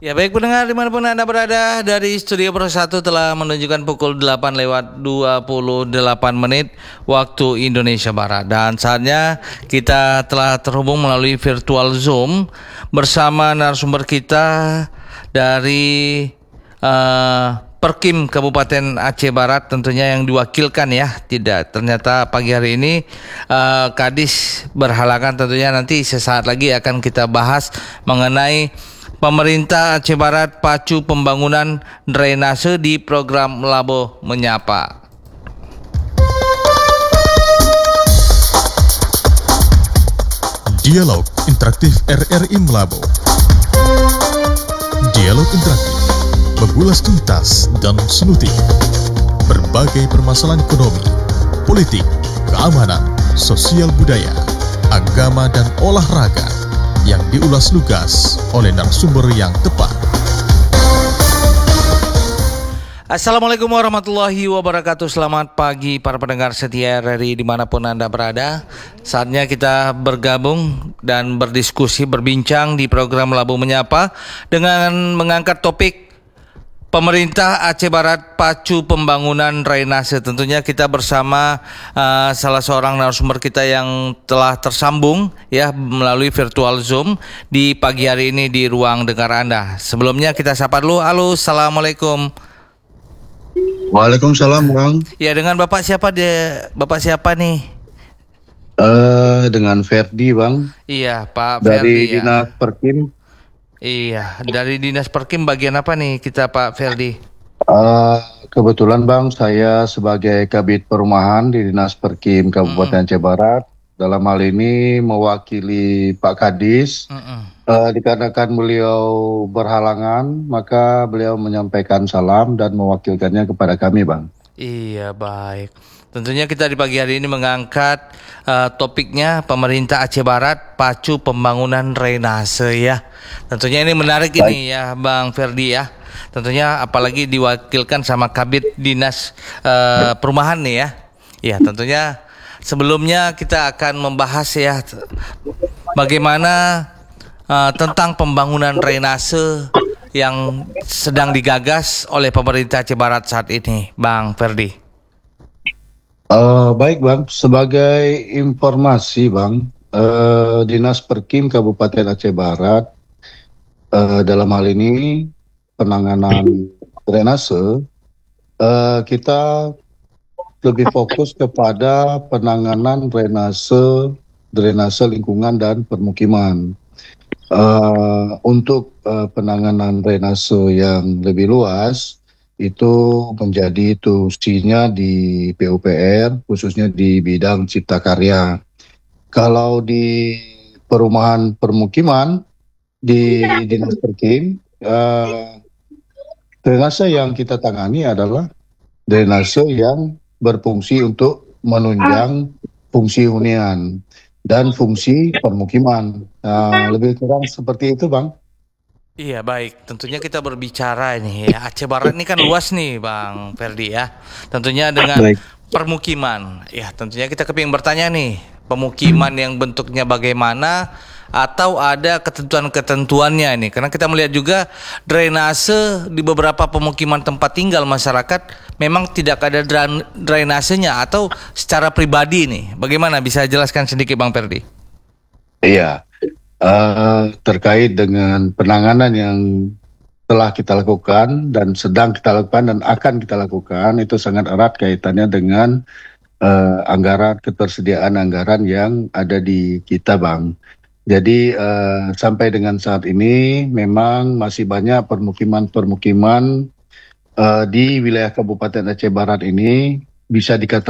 Ya baik pendengar dimanapun Anda berada, dari Studio Pro 1 telah menunjukkan pukul 8 lewat 28 menit waktu Indonesia Barat. Dan saatnya kita telah terhubung melalui virtual Zoom bersama narasumber kita dari Perkim Kabupaten Aceh Barat, tentunya yang diwakilkan ya. Tidak, ternyata pagi hari ini Kadis berhalangan, tentunya nanti sesaat lagi akan kita bahas mengenai Pemerintah Aceh Barat pacu pembangunan drainase di program Labo Menyapa. Dialog Interaktif RRI Melabo. Dialog interaktif mengulas tuntas dan selutik berbagai permasalahan ekonomi, politik, keamanan, sosial budaya, agama dan olahraga yang diulas lugas oleh narasumber yang tepat. Assalamualaikum warahmatullahi wabarakatuh. Selamat pagi para pendengar setia RRI dimanapun Anda berada. Saatnya kita bergabung dan berdiskusi, berbincang di program Labo Menyapa dengan mengangkat topik Pemerintah Aceh Barat pacu pembangunan drainase. Tentunya kita bersama salah seorang narasumber kita yang telah tersambung ya melalui virtual Zoom di pagi hari ini di ruang dengar Anda. Sebelumnya kita sapa dulu. Halo, assalamualaikum. Waalaikumsalam, Bang. Ya, dengan Bapak siapa nih? Dengan Ferdi, Bang. Iya, Pak Dari Ferdi. Dinas Perkim. Iya, dari Dinas Perkim bagian apa nih kita Pak Ferdi? Kebetulan Bang, saya sebagai Kabid Perumahan di Dinas Perkim Kabupaten Aceh Barat. Dalam hal ini mewakili Pak Kadis. Dikarenakan beliau berhalangan, maka beliau menyampaikan salam dan mewakilkannya kepada kami, Bang. Iya, baik. Tentunya kita di pagi hari ini mengangkat topiknya Pemerintah Aceh Barat pacu pembangunan drainase ya. Tentunya ini menarik ini ya Bang Ferdi ya. Tentunya apalagi diwakilkan sama Kabid Dinas Perumahan nih ya. Ya, tentunya sebelumnya kita akan membahas ya bagaimana tentang pembangunan drainase yang sedang digagas oleh pemerintah Aceh Barat saat ini, Bang Ferdi. Baik Bang, sebagai informasi Bang, Dinas Perkim Kabupaten Aceh Barat dalam hal ini penanganan drainase, kita lebih fokus kepada penanganan drainase lingkungan dan permukiman. Untuk penanganan drainase yang lebih luas itu menjadi tusinya di PUPR, khususnya di bidang cipta karya. Kalau di perumahan permukiman di Dinas Perkim, drainase yang kita tangani adalah drainase yang berfungsi untuk menunjang fungsi hunian dan fungsi permukiman. Lebih kurang seperti itu, Bang. Iya, baik. Tentunya kita berbicara ini ya. Aceh Barat ini kan luas nih, Bang Ferdi ya. Tentunya dengan permukiman. Ya, tentunya kita kepingin bertanya nih, pemukiman yang bentuknya bagaimana atau ada ketentuan-ketentuannya ini. Karena kita melihat juga drainase di beberapa pemukiman tempat tinggal masyarakat memang tidak ada drainasenya atau secara pribadi nih. Bagaimana, bisa jelaskan sedikit Bang Ferdi? Iya. Terkait dengan penanganan yang telah kita lakukan dan sedang kita lakukan dan akan kita lakukan, itu sangat erat kaitannya dengan anggaran, ketersediaan anggaran yang ada di kita, Bang. Jadi sampai dengan saat ini memang masih banyak permukiman-permukiman di wilayah Kabupaten Aceh Barat ini bisa dikatakan